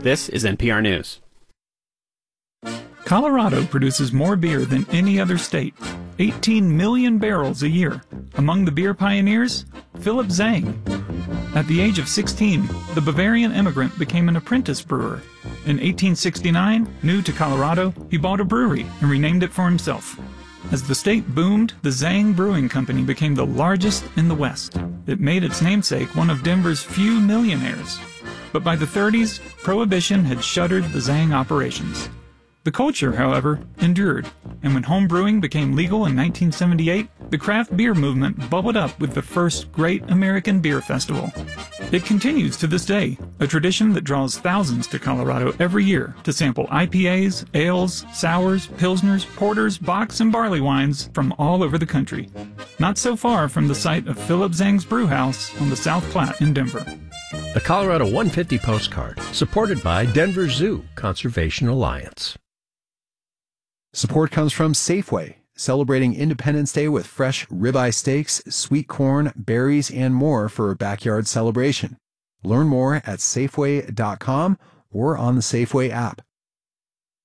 This is NPR News. Colorado produces more beer than any other state, 18 million barrels a year. Among the beer pioneers, Philip Zang. At the age of 16, the Bavarian immigrant became an apprentice brewer. In 1869, new to Colorado, he bought a brewery and renamed it for himself. As the state boomed, the Zang Brewing Company became the largest in the West. It made its namesake one of Denver's few millionaires. But by the 30s, Prohibition had shuttered the Zang operations. The culture, however, endured, and when home brewing became legal in 1978, the craft beer movement bubbled up with the first Great American Beer Festival. It continues to this day, a tradition that draws thousands to Colorado every year to sample IPAs, ales, sours, pilsners, porters, bocks, and barley wines from all over the country. Not so far from the site of Philip Zang's Brewhouse on the South Platte in Denver. A Colorado 150 postcard, supported by Denver Zoo Conservation Alliance. Support comes from Safeway, celebrating Independence Day with fresh ribeye steaks, sweet corn, berries, and more for a backyard celebration. Learn more at Safeway.com or on the Safeway app.